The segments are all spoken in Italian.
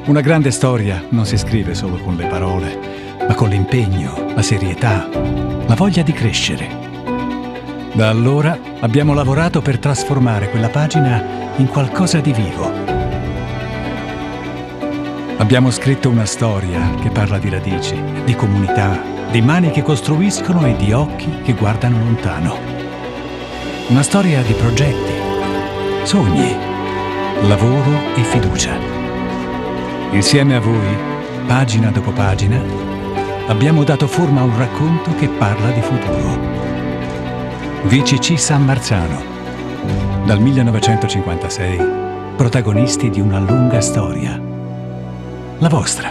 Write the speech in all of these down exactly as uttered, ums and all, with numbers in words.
Una grande storia non si scrive solo con le parole, ma con l'impegno, la serietà, la voglia di crescere. Da allora abbiamo lavorato per trasformare quella pagina in qualcosa di vivo. Abbiamo scritto una storia che parla di radici, di comunità, di mani che costruiscono e di occhi che guardano lontano. Una storia di progetti, sogni, lavoro e fiducia. Insieme a voi, pagina dopo pagina, abbiamo dato forma a un racconto che parla di futuro. V C C San Marzano, dal millenovecentocinquantasei, protagonisti di una lunga storia. La vostra.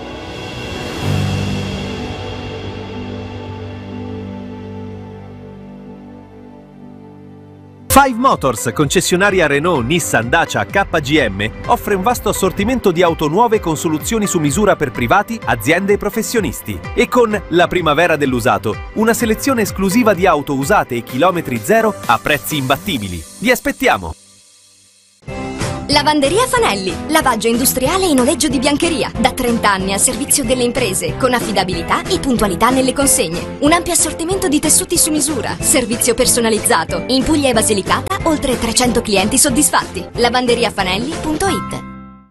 Five Motors, concessionaria Renault, Nissan, Dacia, K G M, offre un vasto assortimento di auto nuove con soluzioni su misura per privati, aziende e professionisti. E con la primavera dell'usato, una selezione esclusiva di auto usate e chilometri zero a prezzi imbattibili. Vi aspettiamo! Lavanderia Fanelli, lavaggio industriale in noleggio di biancheria, da trenta anni a servizio delle imprese, con affidabilità e puntualità nelle consegne. Un ampio assortimento di tessuti su misura, servizio personalizzato. In Puglia e Basilicata, oltre trecento clienti soddisfatti. lavanderiafanelli punto it.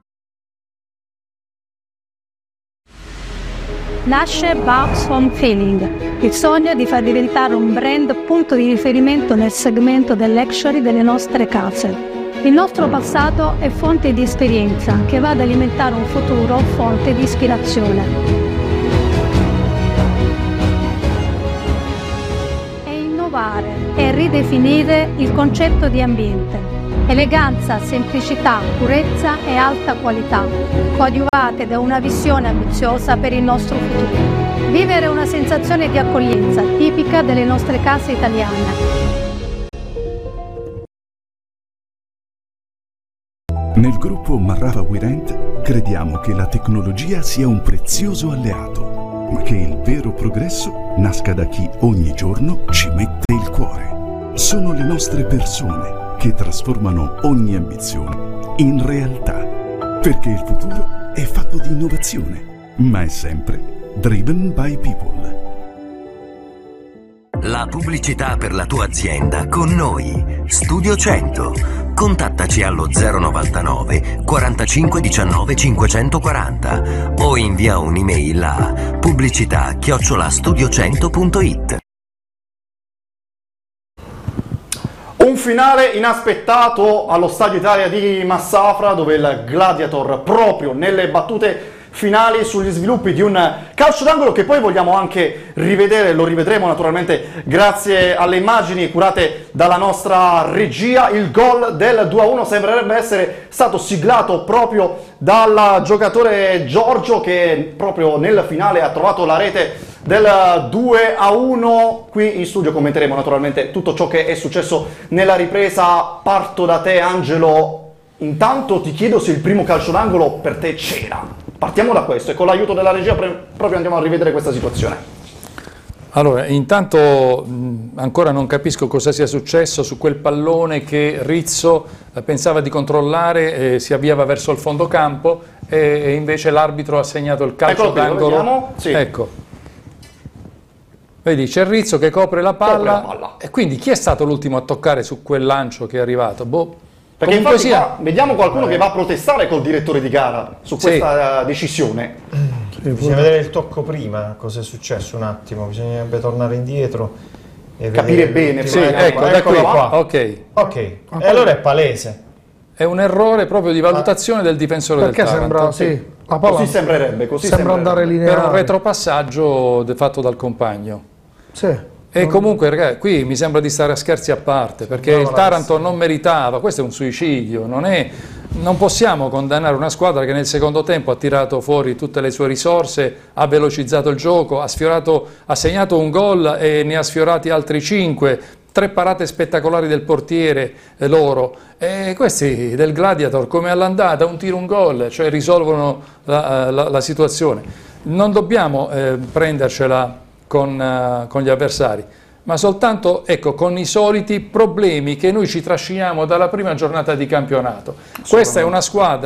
Nasce Babs Home Feeling, il sogno di far diventare un brand punto di riferimento nel segmento del luxury delle nostre case. Il nostro passato è fonte di esperienza che va ad alimentare un futuro fonte di ispirazione. E innovare e ridefinire il concetto di ambiente. Eleganza, semplicità, purezza e alta qualità, coadiuvate da una visione ambiziosa per il nostro futuro. Vivere una sensazione di accoglienza tipica delle nostre case italiane. Nel gruppo Marrava Wirent crediamo che la tecnologia sia un prezioso alleato, ma che il vero progresso nasca da chi ogni giorno ci mette il cuore. Sono le nostre persone che trasformano ogni ambizione in realtà, perché il futuro è fatto di innovazione, ma è sempre driven by people. La pubblicità per la tua azienda con noi. Studio cento. Contattaci allo zero novantanove quarantacinque diciannove cinquecentoquaranta o invia un'email a pubblicità chiocciola studio cento punto it. Un finale inaspettato allo Stadio Italia di Massafra, dove il Gladiator, proprio nelle battute finali sugli sviluppi di un calcio d'angolo che poi vogliamo anche rivedere, lo rivedremo naturalmente grazie alle immagini curate dalla nostra regia. Il gol del due a uno sembrerebbe essere stato siglato proprio dal giocatore Giorgio, che proprio nel finale ha trovato la rete del due a uno. Qui in studio commenteremo naturalmente tutto ciò che è successo nella ripresa. Parto da te, Angelo. Intanto ti chiedo se il primo calcio d'angolo per te c'era. Partiamo da questo e con l'aiuto della regia proprio andiamo a rivedere questa situazione. Allora, intanto mh, ancora non capisco cosa sia successo su quel pallone che Rizzo eh, pensava di controllare, eh, si avviava verso il fondo campo e, e invece l'arbitro ha segnato il calcio d'angolo. Sì. Ecco. Vedi, c'è Rizzo che copre la palla, copre la palla. E quindi chi è stato l'ultimo a toccare su quel lancio che è arrivato? Boh. Perché infatti sia... qua vediamo qualcuno che va a protestare col direttore di gara su questa sì. decisione. Sì, bisogna vedere il tocco prima, cosa è successo un attimo, bisognerebbe tornare indietro e capire bene. Sì, ecco, da qui qua. Ok. Ok, e allora è palese. È un errore proprio di valutazione ah. del difensore Perché del Taranto. Perché sembra, sì, la palla così sembrerebbe, così sembra sembrerebbe. andare lineare. Per un retropassaggio fatto dal compagno. Sì. E comunque ragazzi, qui mi sembra di stare a scherzi a parte, perché il Taranto non meritava, questo è un suicidio, non, è, non possiamo condannare una squadra che nel secondo tempo ha tirato fuori tutte le sue risorse, ha velocizzato il gioco, ha, sfiorato, ha segnato un gol e ne ha sfiorati altri cinque, tre parate spettacolari del portiere eh, loro, e questi del Gladiator come all'andata, un tiro un gol, cioè risolvono la, la, la situazione. Non dobbiamo eh, prendercela Con, uh, con gli avversari, ma soltanto ecco, con i soliti problemi che noi ci trasciniamo dalla prima giornata di campionato. Questa è una squadra